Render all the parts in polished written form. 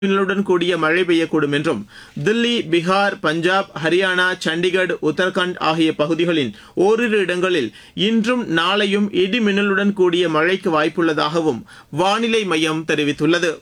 மின்னலுடன் கூடிய மழை பெய்யக்கூடும் என்றும் தில்லி, பீகார், பஞ்சாப், ஹரியானா, சண்டிகர், உத்தரகாண்ட் ஆகிய பகுதிகளின் ஓரிரு இடங்களில் இன்றும் நாளையும் இடி மின்னலுடன் கூடிய மழைக்கு வாய்ப்புள்ளதாகவும் வானிலை மையம் தெரிவித்துள்ளது.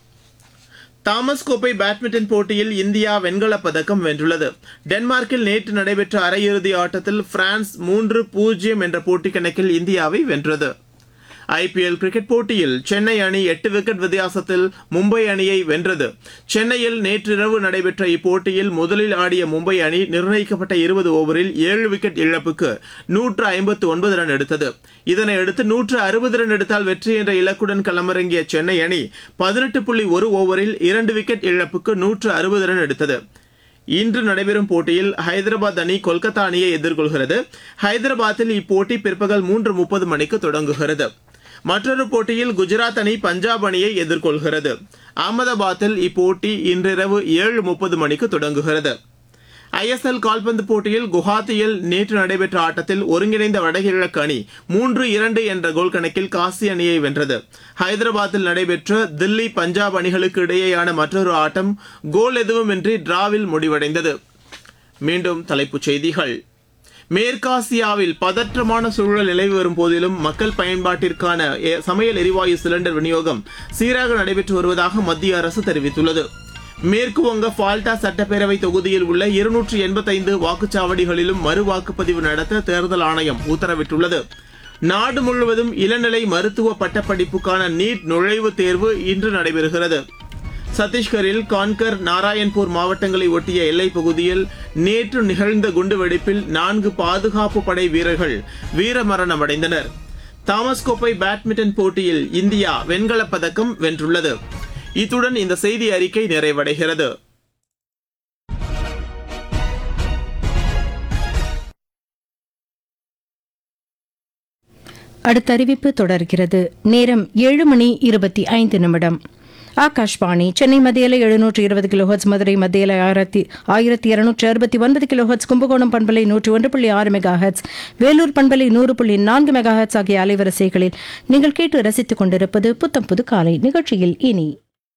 தாமஸ் கோப்பை பேட்மிண்டன் போட்டியில் இந்தியா வெண்கலப் பதக்கம் வென்றுள்ளது. டென்மார்க்கில் நேற்று நடைபெற்ற அரையிறுதி ஆட்டத்தில் பிரான்ஸ் 3-0 என்ற போட்டி கணக்கில் இந்தியாவை வென்றது. ஐபிஎல் கிரிக்கெட் போட்டியில் சென்னை அணி 8 விக்கெட் வித்தியாசத்தில் மும்பை அணியை வென்றது. சென்னையில் நேற்றிரவு நடைபெற்ற இப்போட்டியில் முதலில் ஆடிய மும்பை அணி நிர்ணயிக்கப்பட்ட 20 ஓவரில் 7 விக்கெட் இழப்புக்கு 159 ரன் எடுத்தது. இதனையடுத்து 160 ரன் எடுத்தால் வெற்றி என்ற இலக்குடன் களமிறங்கிய சென்னை அணி 18.1 ஓவரில் 2 விக்கெட் இழப்புக்கு 160 ரன் எடுத்தது. இன்று நடைபெறும் போட்டியில் ஹைதராபாத் அணி கொல்கத்தா அணியை எதிர்கொள்கிறது. ஹைதராபாத்தில் இப்போட்டி பிற்பகல் 3:30 மணிக்கு தொடங்குகிறது. மற்றொரு போட்டியில் குஜராத் அணி பஞ்சாப் அணியை எதிர்கொள்கிறது. அகமதாபாத்தில் இப்போட்டி இன்றிரவு 7:30 மணிக்கு தொடங்குகிறது. ஐஎஸ்எல் கால்பந்து போட்டியில் குவஹாத்தியில் நேற்று நடைபெற்ற ஆட்டத்தில் ஒருங்கிணைந்த வடகிழக்கு அணி 3-2 என்ற கோல் கணக்கில் காசி அணியை வென்றது. ஹைதராபாத்தில் நடைபெற்ற தில்லி, பஞ்சாப் அணிகளுக்கு இடையேயான மற்றொரு ஆட்டம் கோல் எதுவுமின்றி டிராவில் முடிவடைந்தது. மீண்டும் தலைப்புச் செய்திகள். மேற்காசியாவில் பதற்றமான சூழல் நிலவி வரும் போதிலும் மக்கள் பயன்பாட்டிற்கான சமையல் எரிவாயு சிலிண்டர் விநியோகம் சீராக நடைபெற்று வருவதாக மத்திய அரசு தெரிவித்துள்ளது. மேற்கு வங்க ஃபால்டா சட்டப்பேரவை தொகுதியில் உள்ள 285 வாக்குச்சாவடிகளிலும் மறு வாக்குப்பதிவு நடத்த தேர்தல் ஆணையம் உத்தரவிட்டுள்ளது. நாடு முழுவதும் இளநிலை மருத்துவ பட்டப்படிப்புக்கான நீட் நுழைவுத் தேர்வு இன்று நடைபெறுகிறது. சத்தீஸ்கரில் கான்கர், நாராயண்பூர் மாவட்டங்களை ஒட்டிய எல்லைப் பகுதியில் நேற்று நிகழ்ந்த குண்டுவெடிப்பில் 4 பாதுகாப்பு படை வீரர்கள் வீரமரணம் அடைந்தனர். தாமஸ் கோப்பை பேட்மிண்டன் போட்டியில் இந்தியா வெண்கலப் பதக்கம் வென்றுள்ளது. இத்துடன் இந்த செய்தி அறிக்கை நிறைவடைகிறது. அடுத்த அறிவிப்பு தொடர்கிறது. நேரம் 7:25. ஆகாஷ்வாணி சென்னை மத்தியில 720 கிலோஹெர்ட்ஸ், மதுரை மத்தியில 1269 கிலோஹெர்ட்ஸ், கும்பகோணம் பண்பலை 101.6 மெகாஹெர்ட்ஸ், வேலூர் பண்பலை 100.4 மெகாஹெர்ட்ஸ் ஆகிய அலைவரிசைகளில் நீங்கள் கேட்டு ரசித்துக் கொண்டிருப்பது புத்தம் புது காலை. நிகழ்ச்சியில் இனி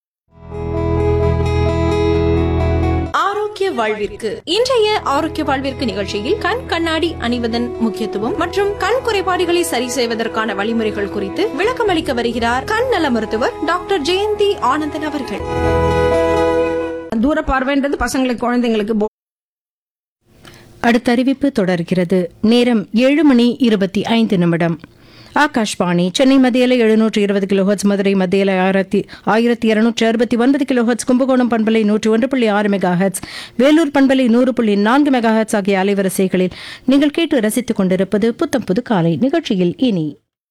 ஆரோக்கிய வாழ்விற்கு. இன்றைய ஆரோக்கிய வாழ்விற்கு நிகழ்ச்சியில் கண் கண்ணாடி அணிவதன் முக்கியத்துவம் மற்றும் கண் குறைபாடுகளை சரி செய்வதற்கான வழிமுறைகள் குறித்து விளக்கமளிக்க வருகிறார் கண் நல மருத்துவர் டாக்டர் ஜெயந்தி ஆனந்தன் அவர்கள். தூர பார்வைன்றது பசங்களுக்கு, குழந்தைங்களுக்கு. அடுத்த அறிவிப்பு தொடர்கிறது. நேரம் 7:25. ஆகாஷ்வாணி சென்னை மத்தியில 720 கிலோஹெர்ட்ஸ், மதுரை மத்தியில 1269 கிலோஹெர்ட்ஸ், கும்பகோணம் பண்பலை 101.6 மெகாஹெர்ட்ஸ், வேலூர் பண்பலை 100.4 மெகாஹெர்ட்ஸ் ஆகிய அலைவரிசைகளில் நீங்கள் கேட்டு ரசித்துக் கொண்டிருப்பது புத்தம் புது காலை. நிகழ்ச்சியில் இனி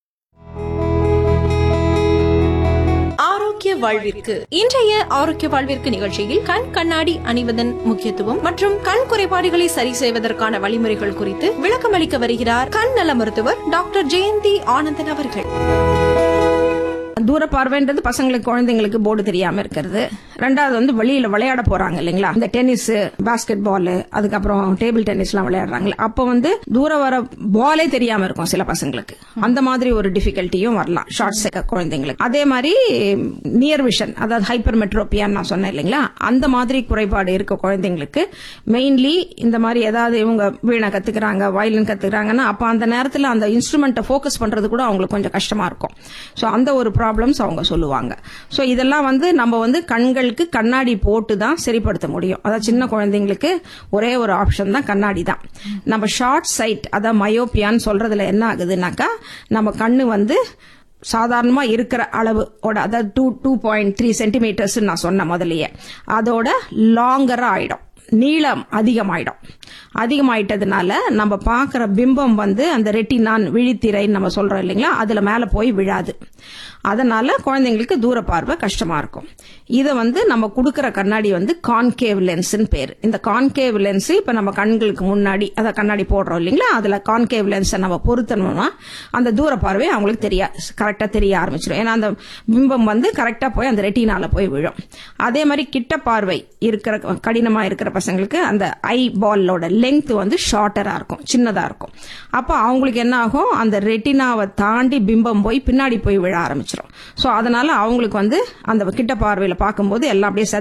ஆரோக்கிய வாழ்விற்கு. இன்றைய ஆரோக்கிய வாழ்விற்கு நிகழ்ச்சியில் கண் கண்ணாடி அணிவதன் முக்கியத்துவம் மற்றும் கண் குறைபாடுகளை சரி செய்வதற்கான வழிமுறைகள் குறித்து விளக்கமளிக்க வருகிறார் கண் நல மருத்துவர் டாக்டர் ஜெயந்தி ஆனந்தன் அவர்கள். தூர பார்வைன்றது பசங்களுக்கு, குழந்தைங்களுக்கு போர்டு தெரியாம இருக்கிறது. ரெண்டாவது வெளியில விளையாட போறாங்க இல்லைங்களா, இந்த டென்னிஸ், பாஸ்கெட் பால், அதுக்கப்புறம் டேபிள் டென்னிஸ் எல்லாம் விளையாடுறாங்க. அப்ப தூர வர பாலே தெரியாம இருக்கும் சில பசங்களுக்கு. அந்த மாதிரி ஒரு டிஃபிகல்ட்டியும் வரலாம் ஷார்ட் சைட் குழந்தைங்களுக்கு. அதே மாதிரி நியர் விஷன், அதாவது ஹைப்பர் மெட்ரோபியான்னு நான் சொன்னேன் இல்லைங்களா, அந்த மாதிரி குறைபாடு இருக்க குழந்தைங்களுக்கு மெயின்லி இந்த மாதிரி ஏதாவது இவங்க வீணை கத்துக்கிறாங்க, வயலின் கத்துக்கிறாங்கன்னா அப்ப அந்த நேரத்தில் அந்த இன்ஸ்ட்ருமெண்ட்டை போக்கஸ் பண்றது கூட அவங்களுக்கு கொஞ்சம் கஷ்டமா இருக்கும். சோ அந்த ஒரு ப்ராப்ளம்ஸ் அவங்க சொல்லுவாங்க. சோ இதெல்லாம் நம்ம கண்களுக்கு கண்ணாடி போட்டு தான் சரிப்படுத்த முடியும். அதாவது சின்ன குழந்தைங்களுக்கு ஒரே ஒரு ஆப்ஷன் தான் கண்ணாடி தான். நம்ம ஷார்ட் சைட், அதாவது மயோப்பியான்னு சொல்றதுல என்ன ஆகுதுன்னாக்கா, நம்ம கண்ணு சாதாரணமா இருக்கிற அளவு, அதாவது 2.3 சென்டிமீட்டர்ஸ் நான் சொன்ன முதலையே, அதோட லாங்கரா ஆயிடும், நீளம் அதிகமாயிட்டதுனால நம்ம பாக்குற பிம்பம் அந்த ரெட்டினான், விழித்திரைன்னு நம்ம சொல்றோம் இல்லைங்களா, அதுல மேல போய் விழாது. அதனால குழந்தைங்களுக்கு தூர பார்வை கஷ்டமா இருக்கும். இத நம்ம கொடுக்கிற கண்ணாடி கான்கேவ் லென்ஸ்னு பேரு. இந்த கான்கேவ் லென்ஸ் இப்ப நம்ம கண்களுக்கு முன்னாடி அத கண்ணாடி போடுறோம் இல்லைங்களா, அதுல கான்கேவ் லென்ஸை நம்ம பொருத்தணும்னா அந்த தூர பார்வை அவங்களுக்கு கரெக்டா தெரிய ஆரம்பிச்சிடும். ஏன்னா அந்த பிம்பம் கரெக்டா போய் அந்த ரெட்டினால போய் விழும். அதே மாதிரி கிட்ட பார்வை இருக்கிற, கடினமா இருக்கிற பசங்களுக்கு அந்த ஐ பாலோட லெங்த் வந்து ஷார்ட்டரா இருக்கும், சின்னதா இருக்கும். அப்ப அவங்களுக்கு என்ன ஆகும், அந்த ரெட்டினாவை தாண்டி பிம்பம் போய் பின்னாடி போய் விழ ஆரம்பிச்சிடும். சோ அதனால அவங்களுக்கு வந்து அந்த கிட்ட பார்வையில பார்க்கும்போது எல்லாம் அப்படியே